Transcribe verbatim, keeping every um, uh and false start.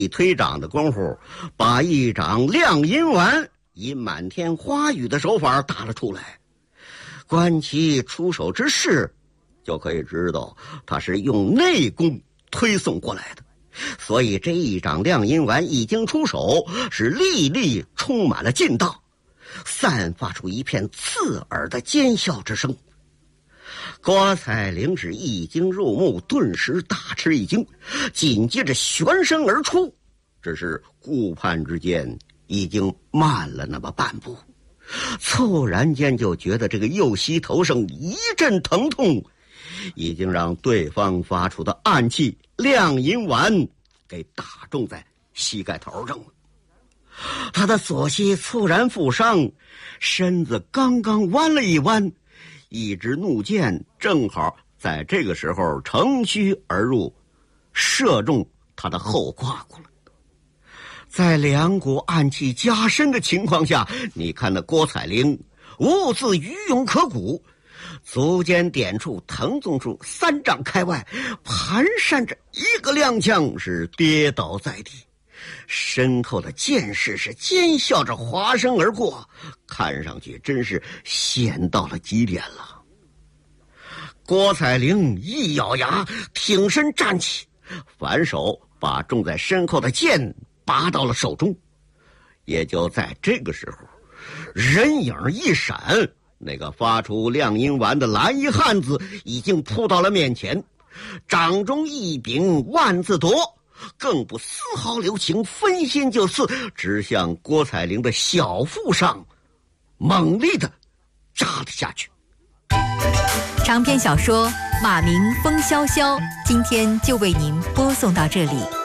一推掌的功夫，把一掌亮银丸以满天花雨的手法打了出来。观其出手之势，就可以知道他是用内功推送过来的。所以这一掌亮银丸一经出手，是粒粒充满了劲道，散发出一片刺耳的尖啸之声。郭采灵是一惊入目，顿时大吃一惊，紧接着旋身而出，只是顾盼之间已经慢了那么半步，猝然间就觉得这个右膝头上一阵疼痛，已经让对方发出的暗器亮银丸给打中在膝盖头上了。他的左膝猝然负伤，身子刚刚弯了一弯，一支怒箭正好在这个时候乘虚而入，射中他的后胯骨了。在两股暗器加深的情况下，你看那郭采灵兀自鱼涌可鼓，足尖点处腾纵处三丈开外，蹒跚着一个踉跄，是跌倒在地。身后的剑士是尖笑着滑身而过，看上去真是险到了极点了。郭采灵一咬牙，挺身站起，反手把种在身后的剑拔到了手中。也就在这个时候，人影一闪，那个发出亮银丸的蓝衣汉子已经扑到了面前，掌中一柄万字夺，更不丝毫留情，分心就刺，直向郭采灵的小腹上猛力的扎了下去。 长篇小说《马鸣风萧萧》，今天就为您播送到这里。